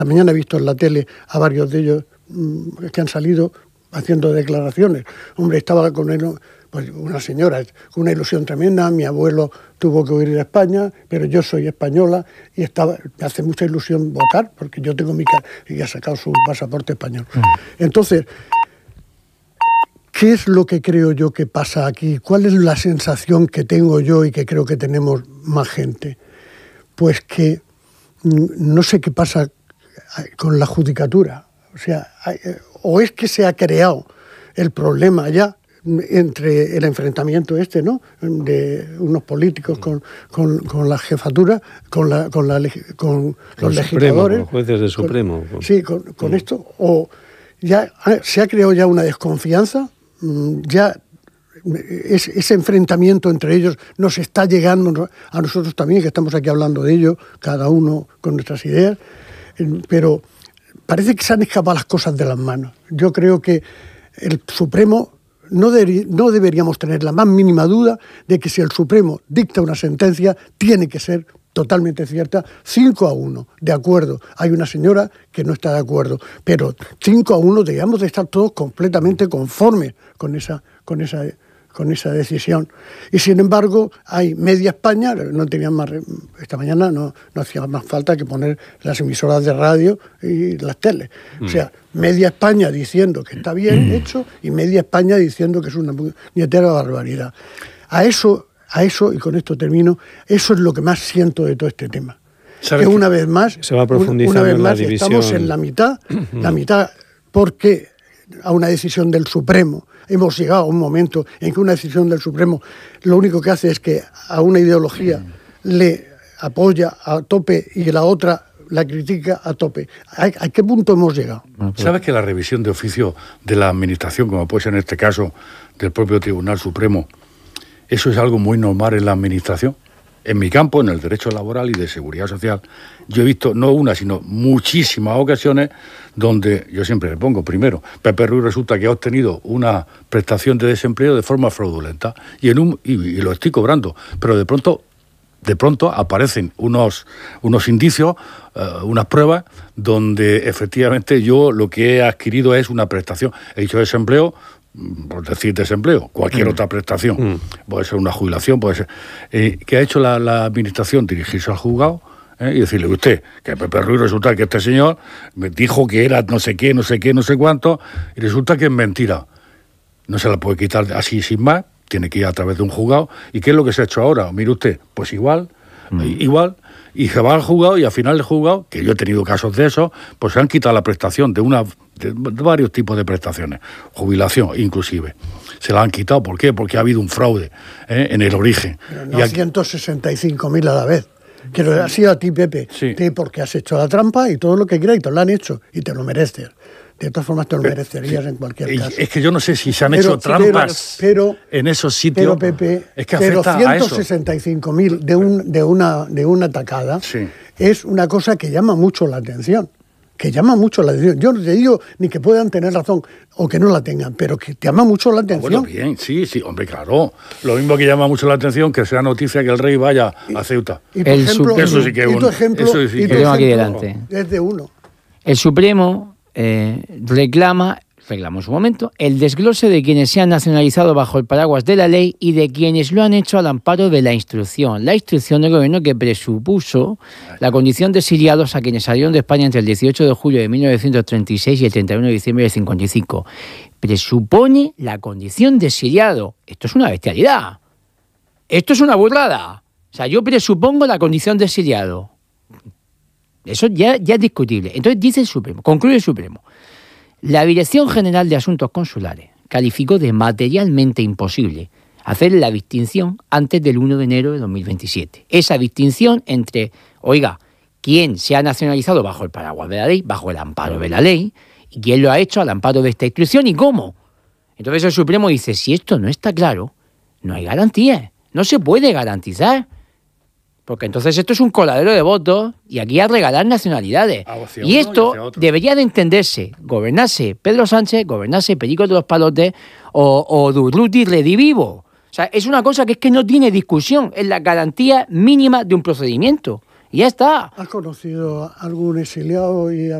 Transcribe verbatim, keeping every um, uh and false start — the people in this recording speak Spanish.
mañana he visto en la tele a varios de ellos mmm, que han salido haciendo declaraciones. Hombre, estaba con él, pues, una señora con una ilusión tremenda. Mi abuelo tuvo que huir de España, pero yo soy española y estaba, me hace mucha ilusión votar porque yo tengo mi y ha sacado su pasaporte español. Mm. Entonces, ¿qué es lo que creo yo que pasa aquí? ¿Cuál es la sensación que tengo yo y que creo que tenemos más gente? Pues que no sé qué pasa con la judicatura. O sea, o es que se ha creado el problema ya entre el enfrentamiento este, ¿no?, de unos políticos con, con, con la jefatura, con, la, con, la, con los legisladores. Supremo, con los jueces del Supremo. Con, sí, con, con mm. esto. O ya se ha creado ya una desconfianza, ya es, ese enfrentamiento entre ellos nos está llegando a nosotros también, que estamos aquí hablando de ello, cada uno con nuestras ideas, pero parece que se han escapado las cosas de las manos. Yo creo que el Supremo, no, de, no deberíamos tener la más mínima duda de que si el Supremo dicta una sentencia, tiene que ser totalmente cierta, cinco a uno, de acuerdo. Hay una señora que no está de acuerdo, pero cinco a uno debíamos de estar todos completamente conformes con esa, con esa, con esa decisión. Y sin embargo, hay media España, no tenían más, esta mañana no, no hacía más falta que poner las emisoras de radio y las teles. Mm. O sea, media España diciendo que está bien mm. hecho y media España diciendo que es una puñetera barbaridad. A eso... A eso, y con esto termino, eso es lo que más siento de todo este tema. Que una vez más, se va profundizando una vez en más la división. Estamos en la mitad, la mitad porque a una decisión del Supremo, hemos llegado a un momento en que una decisión del Supremo lo único que hace es que a una ideología le apoya a tope y la otra la critica a tope. ¿A, a qué punto hemos llegado? ¿Sabes que la revisión de oficio de la Administración, como puede ser en este caso del propio Tribunal Supremo, eso es algo muy normal en la Administración? En mi campo, en el derecho laboral y de seguridad social, yo he visto no una, sino muchísimas ocasiones donde, yo siempre le pongo primero, Pepe Ruiz resulta que ha obtenido una prestación de desempleo de forma fraudulenta y, en un, y, y lo estoy cobrando, pero de pronto, de pronto aparecen unos, unos indicios, uh, unas pruebas, donde efectivamente yo lo que he adquirido es una prestación. He dicho desempleo, por decir desempleo, cualquier mm. otra prestación, mm. puede ser una jubilación, puede ser... Eh, ¿Qué ha hecho la, la Administración? Dirigirse al juzgado eh, y decirle, usted, que Pepe Ruiz resulta que este señor me dijo que era no sé qué, no sé qué, no sé cuánto, y resulta que es mentira. No se la puede quitar así sin más, tiene que ir a través de un juzgado. ¿Y qué es lo que se ha hecho ahora? Mire usted, pues igual, mm. igual... Y se va al juzgado y al final del juzgado, que yo he tenido casos de eso, pues se han quitado la prestación de, una, de varios tipos de prestaciones, jubilación inclusive. Se la han quitado, ¿por qué? Porque ha habido un fraude ¿eh? en el origen. Pero no y aquí... ciento sesenta y cinco mil a la vez. Quiero decir a ti, Pepe, sí. te, porque has hecho la trampa y todo lo que quieras y te lo han hecho y te lo mereces. De todas formas te lo merecerías sí. en cualquier caso. Es que yo no sé si se han pero, hecho trampas pero, pero, en esos sitios. Pero, Pepe, es que pero afecta ciento sesenta y cinco mil de, un, de, una, de una tacada sí. es una cosa que llama mucho la atención. Que llama mucho la atención. Yo no te digo ni que puedan tener razón o que no la tengan, pero que te llama mucho la atención. Ah, bueno, bien, sí, sí, hombre, claro. Lo mismo que llama mucho la atención que sea noticia que el rey vaya y, a Ceuta. Y, el ejemplo, eso sí que es un... Y tu ejemplo, eso sí y tu ejemplo aquí delante. Es de uno. El Supremo eh, reclama, reclamó en su momento, el desglose de quienes se han nacionalizado bajo el paraguas de la ley y de quienes lo han hecho al amparo de la instrucción. La instrucción del gobierno que presupuso la condición de exiliados a quienes salieron de España entre el dieciocho de julio de mil novecientos treinta y seis y el treinta y uno de diciembre de cincuenta y cinco. Presupone la condición de exiliado. Esto es una bestialidad. Esto es una burrada. O sea, yo presupongo la condición de exiliado. Eso ya, ya es discutible. Entonces dice el Supremo, concluye el Supremo. La Dirección General de Asuntos Consulares calificó de materialmente imposible hacer la distinción antes del primero de enero de dos mil veintisiete. Esa distinción entre, oiga, quién se ha nacionalizado bajo el paraguas de la ley, bajo el amparo de la ley, y quién lo ha hecho al amparo de esta instrucción y cómo. Entonces el Supremo dice, si esto no está claro, no hay garantías, no se puede garantizar. Porque entonces esto es un coladero de votos y aquí a regalar nacionalidades. Y esto y debería de entenderse, gobernase Pedro Sánchez, gobernase Perico de los Palotes o, o Durruti Redivivo. O sea, es una cosa que es que no tiene discusión, es la garantía mínima de un procedimiento. Y ya está. ¿Has conocido algún exiliado y